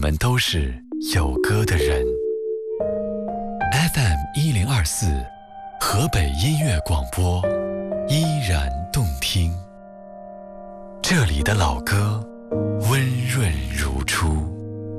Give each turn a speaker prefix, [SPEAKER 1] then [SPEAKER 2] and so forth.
[SPEAKER 1] 们都是有歌的人。FM1024，河北音乐广播，依然动听。这里的老歌温润